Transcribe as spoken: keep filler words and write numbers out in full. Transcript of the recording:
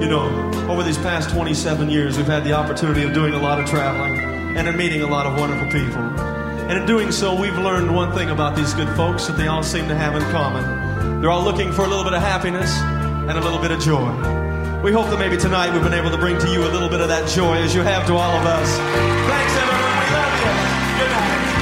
know, over these past twenty-seven years, we've had the opportunity of doing a lot of traveling and in meeting a lot of wonderful people. And in doing so, we've learned one thing about these good folks that they all seem to have in common. They're all looking for a little bit of happiness and a little bit of joy. We hope that maybe tonight we've been able to bring to you a little bit of that joy as you have to all of us. Thanks, everyone. We love you. Good night.